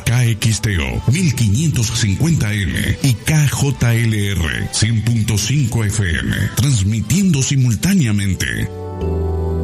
KXTO 1550M y KJLR 100.5 FM, transmitiendo simultáneamente